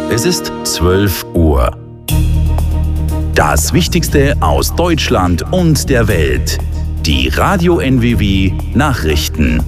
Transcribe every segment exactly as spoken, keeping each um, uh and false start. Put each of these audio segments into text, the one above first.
Es ist zwölf Uhr. Das Wichtigste aus Deutschland und der Welt. Die Radio N W W Nachrichten.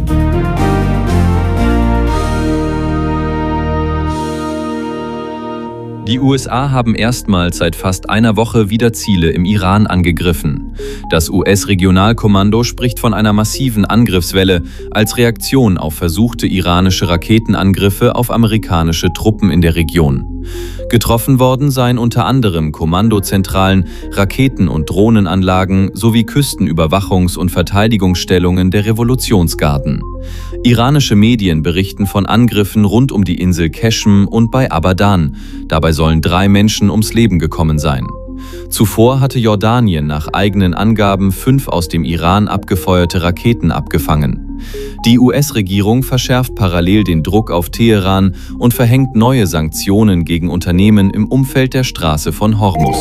Die U S A haben erstmals seit fast einer Woche wieder Ziele im Iran angegriffen. Das U S-Regionalkommando spricht von einer massiven Angriffswelle als Reaktion auf versuchte iranische Raketenangriffe auf amerikanische Truppen in der Region. Getroffen worden seien unter anderem Kommandozentralen, Raketen- und Drohnenanlagen sowie Küstenüberwachungs- und Verteidigungsstellungen der Revolutionsgarden. Iranische Medien berichten von Angriffen rund um die Insel Keshm und bei Abadan. Dabei sollen drei Menschen ums Leben gekommen sein. Zuvor hatte Jordanien nach eigenen Angaben fünf aus dem Iran abgefeuerte Raketen abgefangen. Die U S-Regierung verschärft parallel den Druck auf Teheran und verhängt neue Sanktionen gegen Unternehmen im Umfeld der Straße von Hormuz.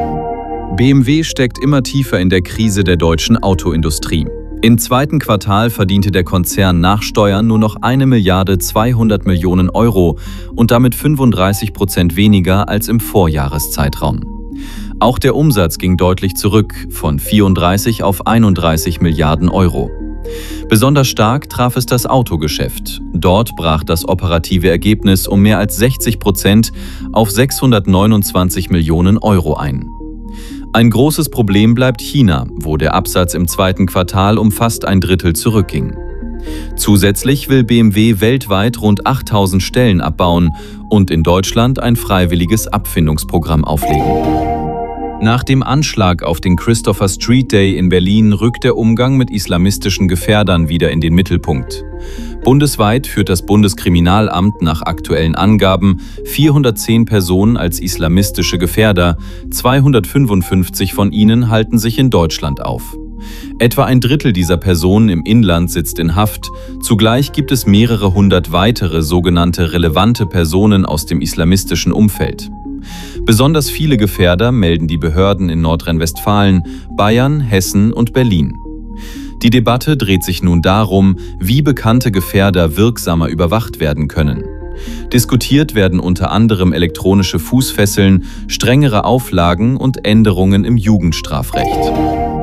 B M W steckt immer tiefer in der Krise der deutschen Autoindustrie. Im zweiten Quartal verdiente der Konzern nach Steuern nur noch eine Milliarde zweihundert Millionen Euro und damit fünfunddreißig Prozent weniger als im Vorjahreszeitraum. Auch der Umsatz ging deutlich zurück, von vierunddreißig auf einunddreißig Milliarden Euro. Besonders stark traf es das Autogeschäft. Dort brach das operative Ergebnis um mehr als sechzig Prozent auf sechshundertneunundzwanzig Millionen Euro ein. Ein großes Problem bleibt China, wo der Absatz im zweiten Quartal um fast ein Drittel zurückging. Zusätzlich will B M W weltweit rund achttausend Stellen abbauen und in Deutschland ein freiwilliges Abfindungsprogramm auflegen. Nach dem Anschlag auf den Christopher Street Day in Berlin rückt der Umgang mit islamistischen Gefährdern wieder in den Mittelpunkt. Bundesweit führt das Bundeskriminalamt nach aktuellen Angaben vierhundertzehn Personen als islamistische Gefährder, zweihundertfünfundfünfzig von ihnen halten sich in Deutschland auf. Etwa ein Drittel dieser Personen im Inland sitzt in Haft, zugleich gibt es mehrere hundert weitere sogenannte relevante Personen aus dem islamistischen Umfeld. Besonders viele Gefährder melden die Behörden in Nordrhein-Westfalen, Bayern, Hessen und Berlin. Die Debatte dreht sich nun darum, wie bekannte Gefährder wirksamer überwacht werden können. Diskutiert werden unter anderem elektronische Fußfesseln, strengere Auflagen und Änderungen im Jugendstrafrecht.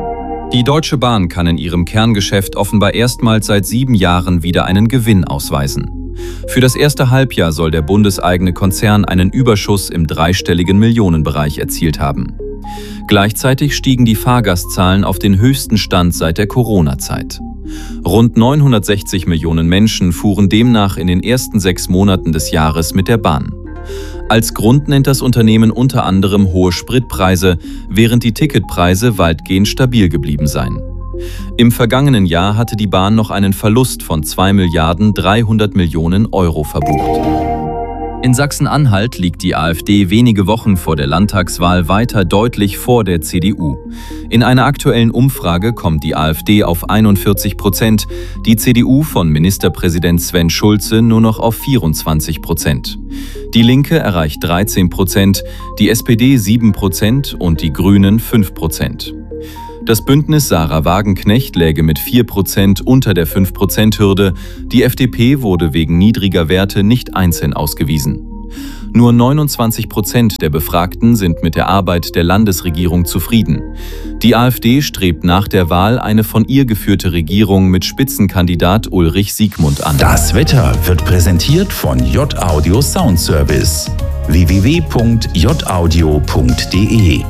Die Deutsche Bahn kann in ihrem Kerngeschäft offenbar erstmals seit sieben Jahren wieder einen Gewinn ausweisen. Für das erste Halbjahr soll der bundeseigene Konzern einen Überschuss im dreistelligen Millionenbereich erzielt haben. Gleichzeitig stiegen die Fahrgastzahlen auf den höchsten Stand seit der Corona-Zeit. Rund neunhundertsechzig Millionen Menschen fuhren demnach in den ersten sechs Monaten des Jahres mit der Bahn. Als Grund nennt das Unternehmen unter anderem hohe Spritpreise, während die Ticketpreise weitgehend stabil geblieben seien. Im vergangenen Jahr hatte die Bahn noch einen Verlust von zwei Milliarden dreihundert Millionen Euro verbucht. In Sachsen-Anhalt liegt die AfD wenige Wochen vor der Landtagswahl weiter deutlich vor der C D U. In einer aktuellen Umfrage kommt die AfD auf einundvierzig Prozent, die C D U von Ministerpräsident Sven Schulze nur noch auf vierundzwanzig Prozent. Die Linke erreicht dreizehn Prozent, die S P D sieben Prozent und die Grünen fünf Prozent. Das Bündnis Sarah Wagenknecht läge mit vier Prozent unter der fünf Prozent Hürde, die F D P wurde wegen niedriger Werte nicht einzeln ausgewiesen. Nur neunundzwanzig Prozent der Befragten sind mit der Arbeit der Landesregierung zufrieden. Die AfD strebt nach der Wahl eine von ihr geführte Regierung mit Spitzenkandidat Ulrich Siegmund an. Das Wetter wird präsentiert von J-Audio Sound Service. w w w punkt j audio punkt d e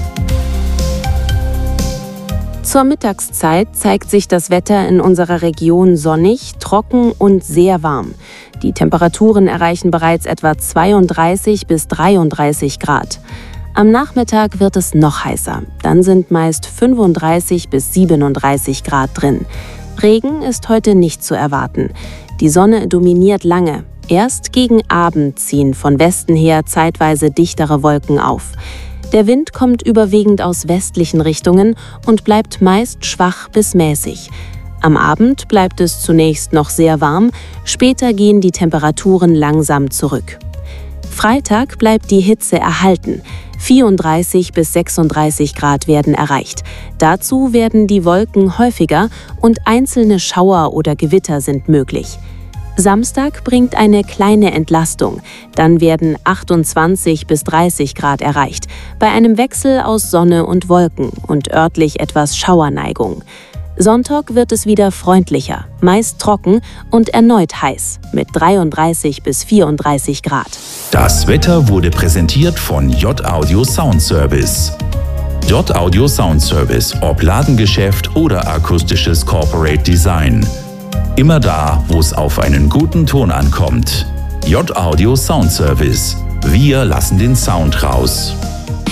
Zur Mittagszeit zeigt sich das Wetter in unserer Region sonnig, trocken und sehr warm. Die Temperaturen erreichen bereits etwa zweiunddreißig bis dreiunddreißig Grad. Am Nachmittag wird es noch heißer. Dann sind meist fünfunddreißig bis siebenunddreißig Grad drin. Regen ist heute nicht zu erwarten. Die Sonne dominiert lange. Erst gegen Abend ziehen von Westen her zeitweise dichtere Wolken auf. Der Wind kommt überwiegend aus westlichen Richtungen und bleibt meist schwach bis mäßig. Am Abend bleibt es zunächst noch sehr warm, später gehen die Temperaturen langsam zurück. Freitag bleibt die Hitze erhalten. vierunddreißig bis sechsunddreißig Grad werden erreicht. Dazu werden die Wolken häufiger und einzelne Schauer oder Gewitter sind möglich. Samstag bringt eine kleine Entlastung. Dann werden achtundzwanzig bis dreißig Grad erreicht, bei einem Wechsel aus Sonne und Wolken und örtlich etwas Schauerneigung. Sonntag wird es wieder freundlicher, meist trocken und erneut heiß mit dreiunddreißig bis vierunddreißig Grad. Das Wetter wurde präsentiert von J-Audio Sound Service. J-Audio Sound Service, ob Ladengeschäft oder akustisches Corporate Design. Immer da, wo es auf einen guten Ton ankommt. J-Audio Sound Service. Wir lassen den Sound raus.